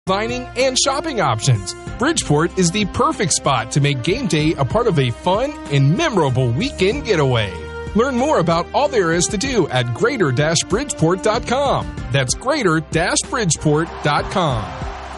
dining, and shopping options. Bridgeport is the perfect spot to make game day a part of a fun and memorable weekend getaway. Learn more about all there is to do at greater-bridgeport.com. That's greater-bridgeport.com.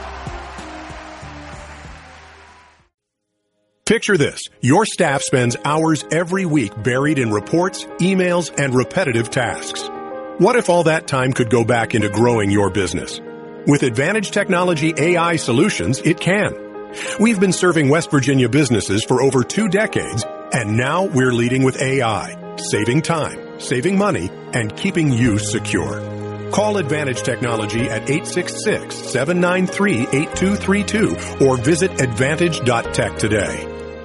Picture this. Your staff spends hours every week buried in reports, emails, and repetitive tasks. What if all that time could go back into growing your business? With Advantage Technology AI Solutions, it can. We've been serving West Virginia businesses for over 2 decades, and now we're leading with AI, saving time, saving money, and keeping you secure. Call Advantage Technology at 866-793-8232 or visit advantage.tech today.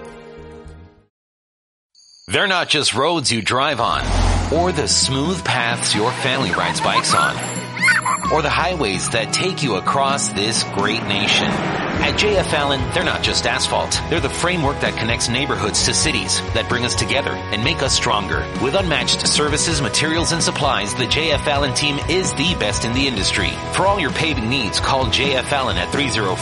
They're not just roads you drive on, or the smooth paths your family rides bikes on, or the highways that take you across this great nation. At J.F. Allen, they're not just asphalt. They're the framework that connects neighborhoods to cities, that bring us together and make us stronger. With unmatched services, materials, and supplies, the J.F. Allen team is the best in the industry. For all your paving needs, call J.F. Allen at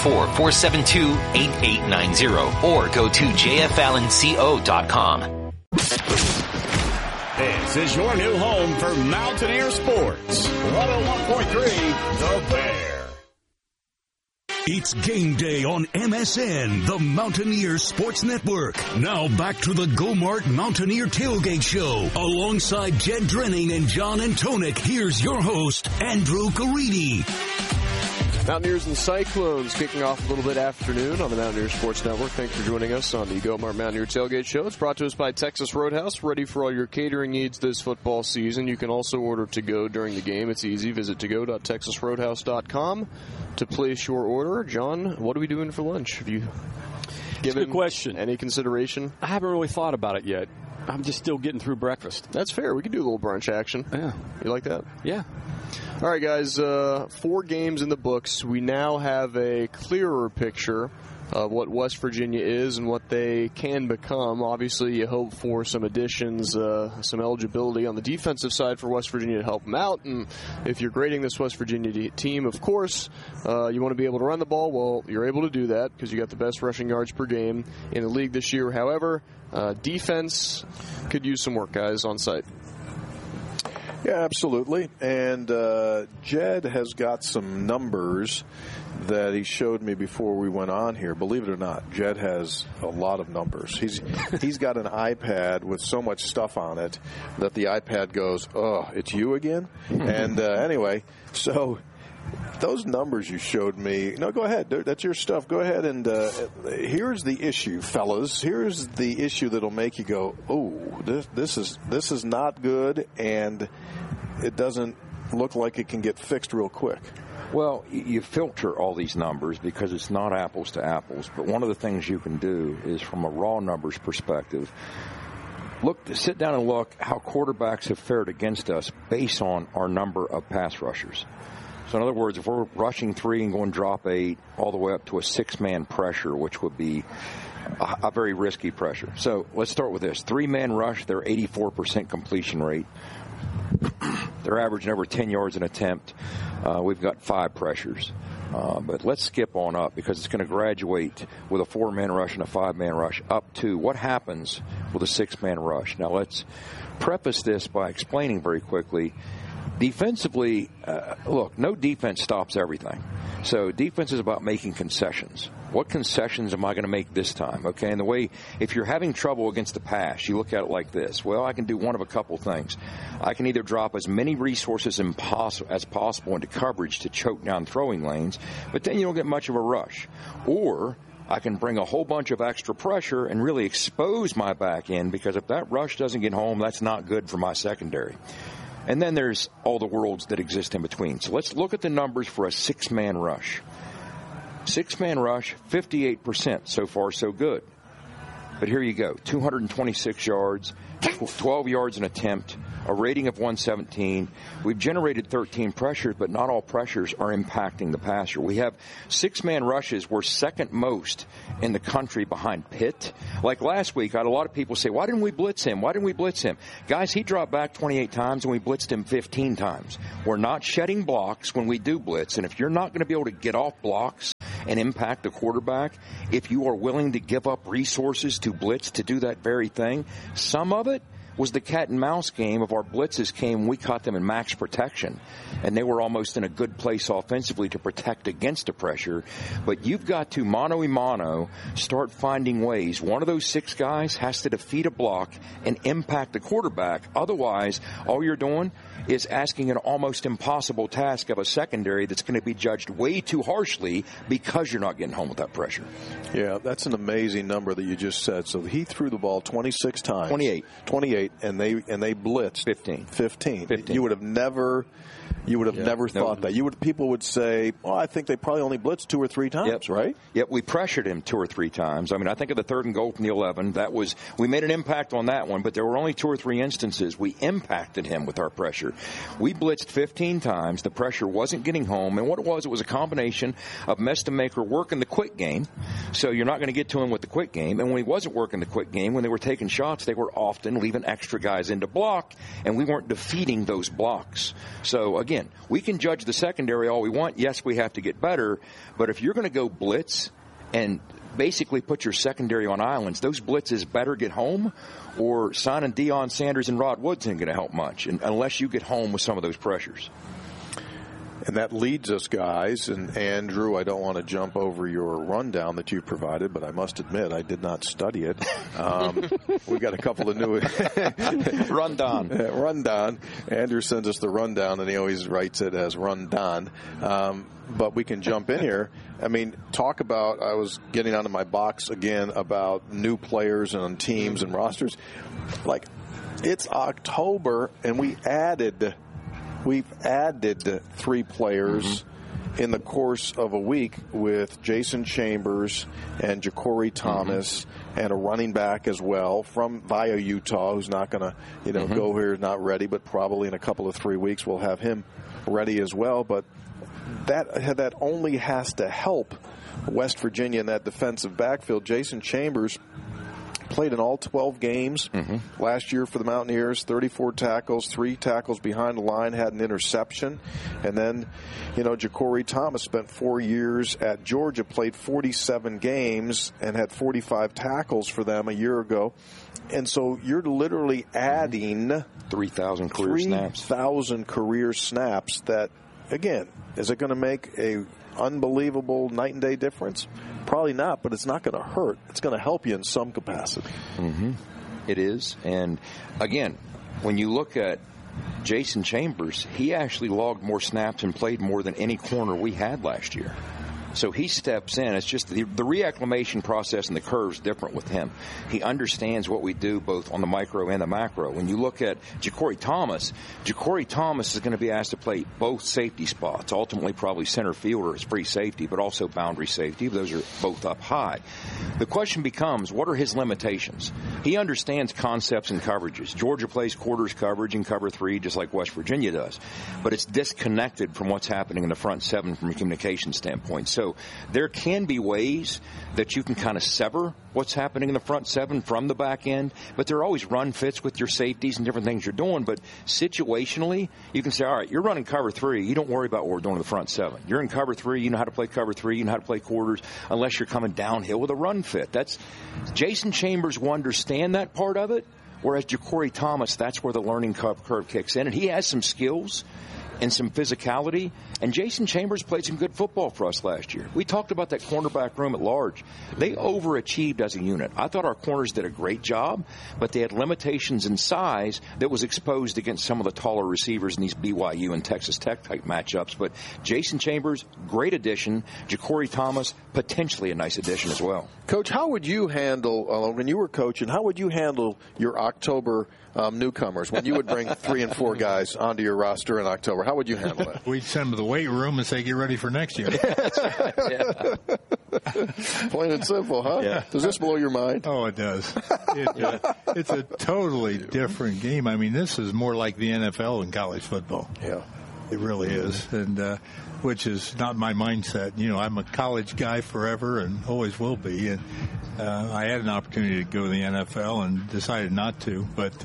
304-472-8890 or go to jfallenco.com. This is your new home for Mountaineer Sports. 101.3 The Bear. It's game day on MSN, the Mountaineer Sports Network. Now back to the Go-Mart Mountaineer Tailgate Show. Alongside Jed Drenning and John Antonik, here's your host, Andrew Caridi. Mountaineers and Cyclones kicking off a little bit afternoon on the Mountaineer Sports Network. Thanks for joining us on the Go-Mart Mountaineer Tailgate Show. It's brought to us by Texas Roadhouse, ready for all your catering needs this football season. You can also order to-go during the game. It's easy. Visit to-go.texasroadhouse.com to place your order. John, what are we doing for lunch? Have you given a good question. Any consideration? I haven't really thought about it yet. I'm just still getting through breakfast. That's fair. We can do a little brunch action. Yeah. You like that? Yeah. All right, guys, 4 games in the books. We now have a clearer picture of what West Virginia is and what they can become. Obviously, you hope for some additions, some eligibility on the defensive side for West Virginia to help them out. And if you're grading this West Virginia team, of course, you want to be able to run the ball. Well, you're able to do that because you got the best rushing yards per game in the league this year. However, defense could use some work, guys, on site. Yeah, absolutely. And Jed has got some numbers that he showed me before we went on here. Believe it or not, Jed has a lot of numbers. He's got an iPad with so much stuff on it that the iPad goes, "Oh, it's you again?" And anyway, so those numbers you showed me, no, go ahead. That's your stuff. Go ahead and here's the issue, fellas. Here's the issue that'll make you go, "Oh, this is not good," and it doesn't look like it can get fixed real quick. Well, you filter all these numbers because it's not apples to apples. But one of the things you can do is, from a raw numbers perspective, sit down and look how quarterbacks have fared against us based on our number of pass rushers. So in other words, if we're rushing 3 and going drop 8 all the way up to a 6-man pressure, which would be a very risky pressure. So let's start with this. 3-man rush, they're 84% completion rate. They're averaging over 10 yards an attempt. We've got 5 pressures. But let's skip on up because it's going to graduate with a 4-man rush and a 5-man rush up to what happens with a 6-man rush. Now let's preface this by explaining very quickly. Defensively, look, no defense stops everything. So defense is about making concessions. What concessions am I going to make this time? Okay, and the way, if you're having trouble against the pass, you look at it like this. Well, I can do one of a couple things. I can either drop as many resources as possible into coverage to choke down throwing lanes, but then you don't get much of a rush. Or I can bring a whole bunch of extra pressure and really expose my back end, because if that rush doesn't get home, that's not good for my secondary. And then there's all the worlds that exist in between. So let's look at the numbers for a 6-man rush. 6-man rush, 58%. So far, so good. But here you go. 226 yards, 12 yards an attempt, a rating of 117. We've generated 13 pressures, but not all pressures are impacting the passer. We have 6-man rushes. We're second most in the country behind Pitt. Like last week, I had a lot of people say, why didn't we blitz him? Why didn't we blitz him? Guys, he dropped back 28 times and we blitzed him 15 times. We're not shedding blocks when we do blitz. And if you're not going to be able to get off blocks and impact the quarterback, if you are willing to give up resources to blitz to do that very thing, some of it was the cat and mouse game of our blitzes came, we caught them in max protection, and they were almost in a good place offensively to protect against the pressure. But you've got to mano-a-mano start finding ways. One of those 6 guys has to defeat a block and impact the quarterback. Otherwise, all you're doing is asking an almost impossible task of a secondary that's going to be judged way too harshly because you're not getting home with that pressure. Yeah, that's an amazing number that you just said. So he threw the ball 26 times. 28, and they blitzed 15. You would have never thought that. People would say, "Oh, I think they probably only blitzed 2 or 3 times, right?" Yep, we pressured him 2 or 3 times. I mean, I think of the 3rd and goal from the 11. We made an impact on that one, but there were only 2 or 3 instances we impacted him with our pressure. We blitzed 15 times. The pressure wasn't getting home, and what it was a combination of Mestemaker working the quick game, so you're not going to get to him with the quick game, and when he wasn't working the quick game, when they were taking shots, they were often leaving extra guys in to block, and we weren't defeating those blocks. So, again, we can judge the secondary all we want. Yes, we have to get better, but if you're going to go blitz and basically put your secondary on islands, those blitzes better get home, or signing Deion Sanders and Rod Woods isn't going to help much unless you get home with some of those pressures. And that leads us, guys, and Andrew, I don't want to jump over your rundown that you provided, but I must admit I did not study it. We got a couple of new rundown. Andrew sends us the rundown, and he always writes it as rundown. But we can jump in here. I mean, talk about, I was getting onto my box again about new players and teams and rosters. Like, it's October, and we've added 3 players in the course of a week with Jason Chambers and Ja'Cory Thomas and a running back as well from via Utah, who's not going to go here, not ready, but probably in a couple of 3 weeks we'll have him ready as well. But that only has to help West Virginia in that defensive backfield. Jason Chambers played in all 12 games last year for the Mountaineers, 34 tackles, 3 tackles behind the line, had an interception. And then, Ja'Cory Thomas spent 4 years at Georgia, played 47 games, and had 45 tackles for them a year ago. And so you're literally adding 3,000 career snaps that, again, is it going to make a unbelievable night and day difference? Probably not, but it's not going to hurt. It's going to help you in some capacity. It is. And again, when you look at Jason Chambers, he actually logged more snaps and played more than any corner we had last year. So he steps in. It's just the reacclimation process and the curve's different with him. He understands what we do both on the micro and the macro. When you look at Ja'Cory Thomas is going to be asked to play both safety spots, ultimately probably center fielder as free safety, but also boundary safety. Those are both up high. The question becomes, what are his limitations? He understands concepts and coverages. Georgia plays quarters coverage and cover 3 just like West Virginia does. But it's disconnected from what's happening in the front 7 from a communication standpoint. So there can be ways that you can kind of sever what's happening in the front 7 from the back end, but there are always run fits with your safeties and different things you're doing. But situationally, you can say, all right, you're running cover 3. You don't worry about what we're doing in the front 7. You're in cover 3. You know how to play cover 3. You know how to play quarters unless you're coming downhill with a run fit. That's Jason Chambers will understand that part of it, whereas Ja'Cory Thomas, that's where the learning curve kicks in. And he has some skills and some physicality. And Jason Chambers played some good football for us last year. We talked about that cornerback room at large. They overachieved as a unit. I thought our corners did a great job, but they had limitations in size that was exposed against some of the taller receivers in these BYU and Texas Tech type matchups. But Jason Chambers, great addition. Ja'Cory Thomas, potentially a nice addition as well. Coach, how would you handle, when you were coaching, how would you handle your October newcomers when you would bring 3 and 4 guys onto your roster in October? How would you handle it? We'd send them to the weight room and say, get ready for next year. That's right. Yeah. Plain and simple, huh? Yeah. Does this blow your mind? Oh, it does. It's a totally different game. I mean, this is more like the NFL than college football. Yeah. It really is. And which is not my mindset. I'm a college guy forever and always will be. And I had an opportunity to go to the NFL and decided not to. But,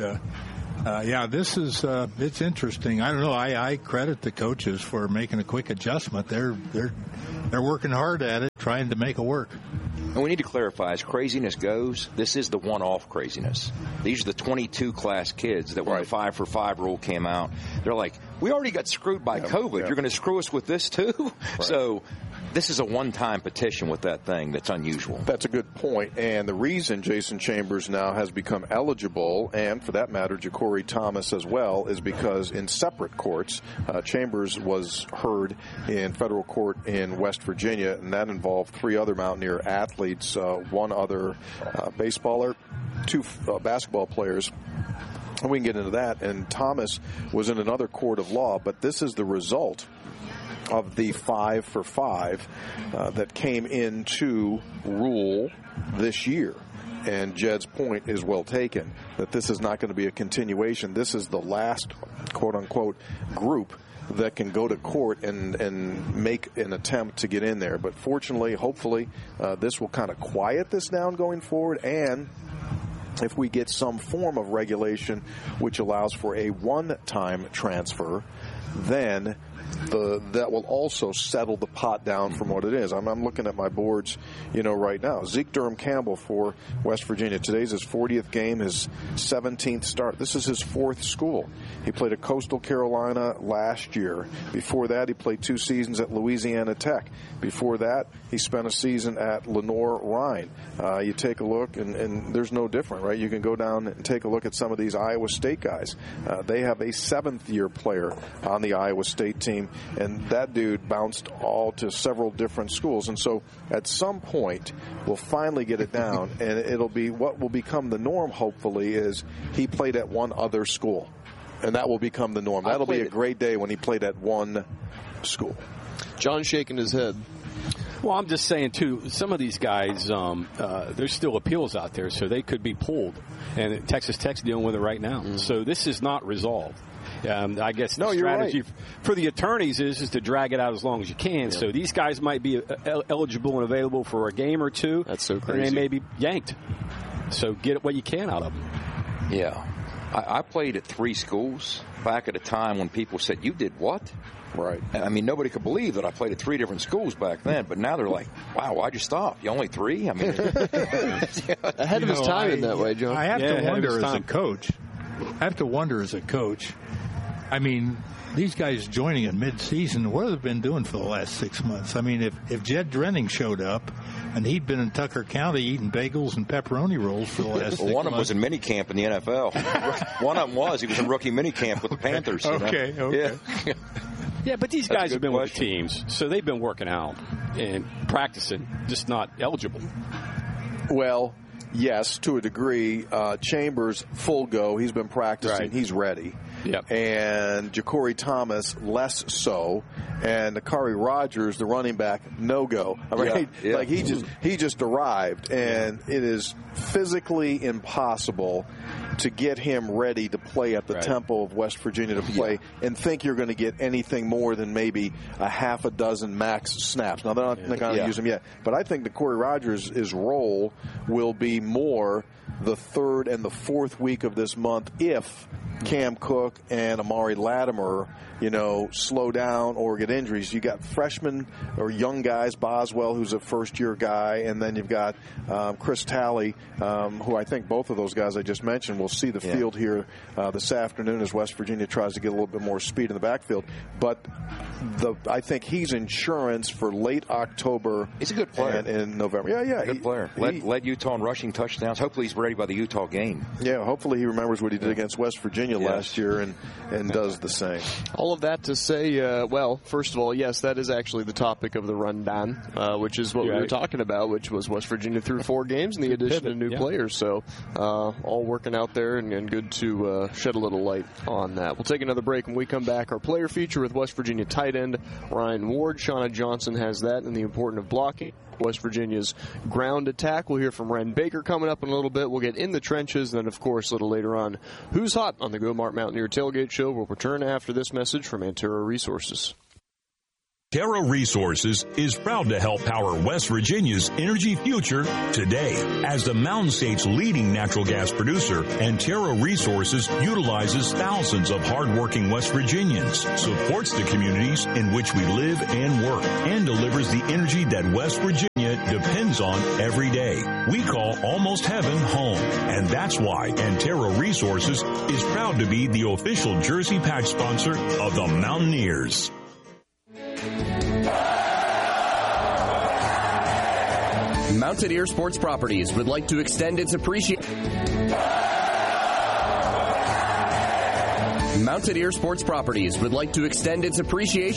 this is it's interesting. I don't know. I credit the coaches for making a quick adjustment. They're they're working hard at it, trying to make it work. And we need to clarify, as craziness goes, this is the one-off craziness. These are the 22 class kids that when the 5-for-5 rule came out, they're like, we already got screwed by COVID. You're going to screw us with this too? Right. So this is a one-time petition with that thing that's unusual. That's a good point. And the reason Jason Chambers now has become eligible, and for that matter, Ja'Cory Thomas as well, is because in separate courts, Chambers was heard in federal court in West Virginia, and that involved 3 other Mountaineer athletes, 1 other baseballer, 2 basketball players. And we can get into that. And Thomas was in another court of law, but this is the result of the 5-for-5 that came into rule this year. And Jed's point is well taken, that this is not going to be a continuation. This is the last, quote-unquote, group that can go to court and make an attempt to get in there. But fortunately, hopefully, this will kind of quiet this down going forward. And if we get some form of regulation which allows for a one-time transfer, then that will also settle the pot down from what it is. I'm looking at my boards, right now. Zeke Durham-Campbell for West Virginia. Today's his 40th game, his 17th start. This is his 4th school. He played at Coastal Carolina last year. Before that, he played 2 seasons at Louisiana Tech. Before that, he spent a season at Lenoir-Rhyne. You take a look, and there's no different, right? You can go down and take a look at some of these Iowa State guys. They have a 7th-year player on the Iowa State team, and that dude bounced all to several different schools. And so at some point, we'll finally get it down, and it'll be what will become the norm, hopefully, is he played at one other school. And that will become the norm. That'll be a great day when he played at one school. John's shaking his head. Well, I'm just saying, too, some of these guys, there's still appeals out there, so they could be pulled. And Texas Tech's dealing with it right now. Mm-hmm. So this is not resolved. I guess the strategy for the attorneys is to drag it out as long as you can. Yeah. So these guys might be eligible and available for a game or 2. That's so crazy. And they may be yanked. So get what you can out of them. Yeah. I played at 3 schools back at a time when people said, you did what? Right. I mean, nobody could believe that I played at 3 different schools back then, but now they're like, wow, why'd you stop? You only 3? I mean, ahead of his time in that way, John. I have to wonder as a coach. I mean, these guys joining in mid-season, what have they been doing for the last 6 months? I mean, if Jed Drenning showed up and he'd been in Tucker County eating bagels and pepperoni rolls for the last 6 months. One of them was in minicamp in the NFL. One of them was. He was in rookie minicamp with the Panthers. Okay. Yeah. Yeah, but these guys have been with the teams, so they've been working out and practicing, just not eligible. Well, yes, to a degree. Chambers, full go. He's been practicing. Right. He's ready. Yep. And Ja'Cory Thomas, less so. And Akari Rogers, the running back, no go. Yeah. Like he just arrived, and it is physically impossible to get him ready to play at the tempo of West Virginia to play and think you're going to get anything more than maybe a half a dozen max snaps. Now, they're not going to use him yet. But I think that Corey Rogers' role will be more the 3rd and the 4th week of this month if Cam Cook and Amari Latimer, slow down or get injuries. You got freshmen or young guys, Boswell, who's a first-year guy, and then you've got Chris Talley, who I think both of those guys I just mentioned will see the field here this afternoon as West Virginia tries to get a little bit more speed in the backfield. But I think he's insurance for late October. He's a good player. And in November. Yeah. Good player. Led Utah in rushing touchdowns. Hopefully he's ready by the Utah game. Yeah, hopefully he remembers what he did against West Virginia last year and does the same. All of that to say, first of all, yes, that is actually the topic of the rundown, which is what we were talking about, which was West Virginia through 4 games and the addition of new players. So all working out there and good to shed a little light on that. We'll take another break. When we come back, our player feature with West Virginia tight end Ryan Ward. Shauna Johnson has that and the importance of blocking. West Virginia's ground attack. We'll hear from Ren Baker coming up in a little bit. We'll get in the trenches. And then, of course, a little later on, Who's Hot on the Go Mart Mountaineer Tailgate Show. We'll return after this message from Antero Resources. Terra Resources is proud to help power West Virginia's energy future today. As the Mountain State's leading natural gas producer, and Terra Resources utilizes thousands of hardworking West Virginians, supports the communities in which we live and work, and delivers the energy that West Virginia depends on every day. We call Almost Heaven home, and that's why Terra Resources is proud to be the official jersey patch sponsor of the Mountaineers. Mountaineer Sports Properties would like to extend its appreciation